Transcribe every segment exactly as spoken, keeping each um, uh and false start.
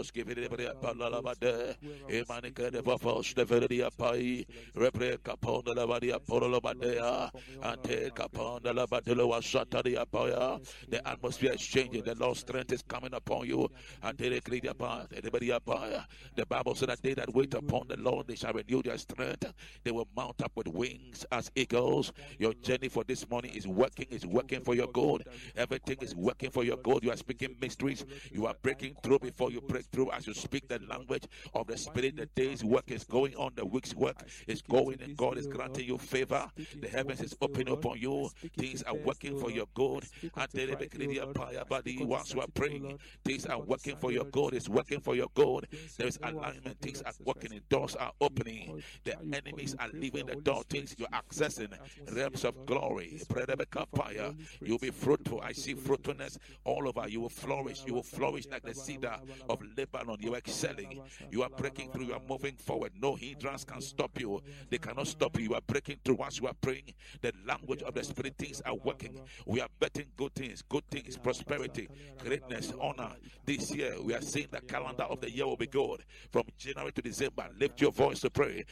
Tos give it a palalabade, Emanica de Vafos, the Veria Pai, Repre Capon de la Vadia Porolabadea, and take upon the Labadilla Sataria Paya. The atmosphere is changing, the Lord's strength is coming upon you, and they decree upon everybody Paya. The Bible said that they that wait upon the Lord, they shall renew their strength, they will mount up with wings as eagles. Your journey for this morning is working, is working for your good. Everything is working for your good. You are speaking mysteries, you are breaking through before you break through as you speak the language of the Spirit. The day's work is going on, the week's work is going, and God is granting you favor. The heavens is opening upon you. Things are working for your good. And once you are praying, things are working for your good. It's working for your good. There is alignment. Things are working. And doors are opening. The enemies are leaving the door. Things you're accessing realms of glory. You'll be fruitful. I see fruitfulness all over. You will flourish. You will flourish like the cedar of Lebanon. You are excelling. You are breaking through. You are moving forward. No hindrance can stop you. They cannot stop you. You are breaking through. Once you are praying, the language of the Spirit, things are working. We are betting good things, good things, prosperity, greatness, honor. This year, we are seeing the calendar of the year will be good. From January to December, lift your voice to pray.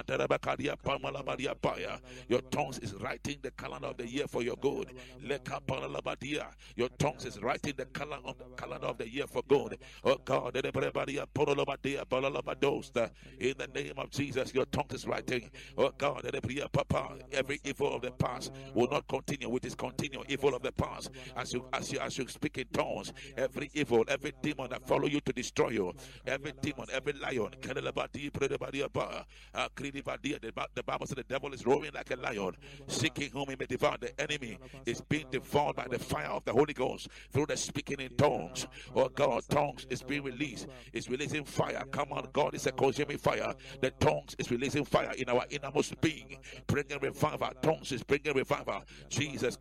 Your tongues is writing the calendar of the year for your good. Your tongues is writing the calendar of the calendar of the year for good. Oh God, in the name of Jesus, your tongue is writing. Oh God, every evil of the past will not continue with this continual evil of the past. As you as you as you speak in tongues, every evil, every demon that follow you to destroy you, every demon, every lion, the Bible said the devil is roaring like a lion, seeking whom he may devour. The enemy is being devoured by the fire of the Holy Ghost through the speaking in tongues. Oh God, tongues is being released. It's releasing fire. Come on, God is a consuming fire. The tongues is releasing fire in our innermost being, bringing revival. Tongues is bringing revival. Jesus,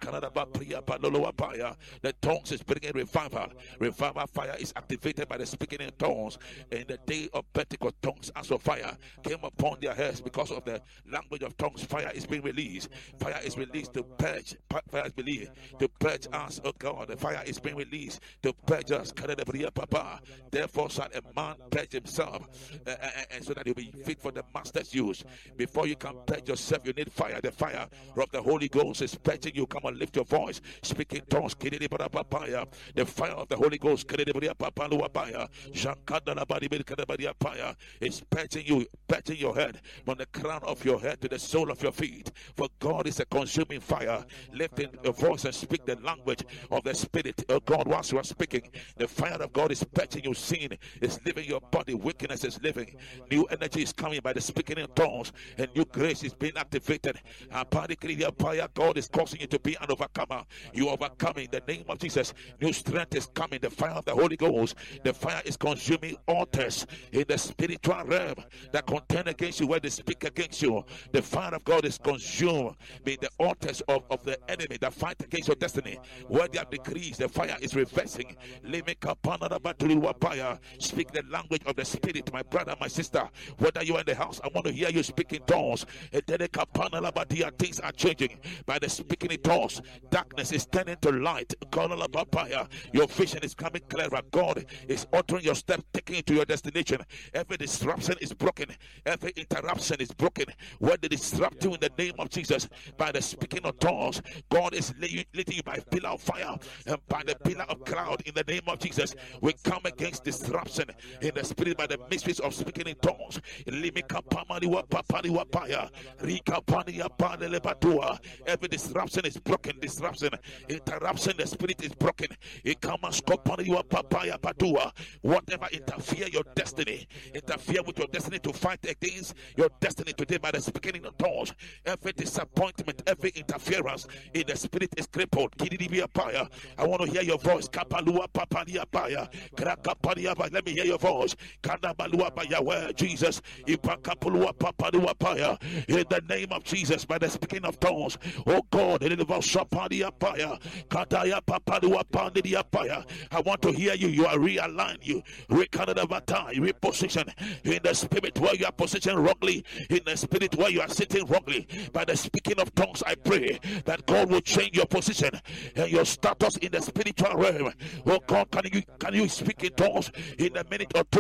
the tongues is bringing revival. Revival fire is activated by the speaking in tongues. In the day of Pentecost, tongues as of fire came upon their heads because of the language of tongues. Fire is being released. Fire is released to purge. Fire is released to purge us. Oh God, the fire is being released to purge us. Therefore, shall a man purge himself, uh, uh, and so that he'll be fit for the master's use. Before you can purge yourself, you need fire. The fire of the Holy Ghost is purging you. Come on, lift your voice. Speak in tongues. The fire of the Holy Ghost is purging you, purging your head from the crown of your head to the sole of your feet. For God is a consuming fire. Lift in your voice and speak the language of the Spirit. Oh God, whilst you are speaking, the fire of God is purging you. Sin is leaving your body. Wickedness is living. New energy is coming by the speaking in tongues, and new grace is being activated. God is causing you to be an overcomer. You overcoming the name of Jesus. New strength is coming. The fire of the Holy Ghost. The fire is consuming altars in the spiritual realm that contend against you, where they speak against you. The fire of God is consumed. Be the altars of, of the enemy that fight against your destiny. Where they have decrees, the fire is reversing. Speak the language of the Spirit, my brother, my sister. Whether you are in the house, I want to hear you speak in tongues. Things are changing by the speaking in tongues. Darkness is turning to light. Your vision is coming clearer. God is altering your steps, taking you to your destination. Every disruption is broken. Every interruption is broken. When they disrupt you in the name of Jesus, by the speaking of tongues, God is leading you by pillar of fire and by the pillar of cloud. In the name of Jesus, we come against disruption in the spirit by the mysteries of speaking in tongues. Every disruption is broken. Disruption, interruption, the spirit is broken. Whatever interfere your destiny, interfere with your destiny to fight against your destiny today by the speaking of tongues. Every disappointment, every interference in the spirit is crippled. I want to hear your voice. Let me hear your voice. Jesus, in the name of Jesus, by the speaking of tongues. Oh God, I want to hear you. You are realigned. You reposition in the spirit where you are positioned wrongly, in the spirit where you are sitting wrongly. By the speaking of tongues, I pray that God will change your position and your status in the spiritual realm. Oh God, can you can you speak in tongues in a minute or two?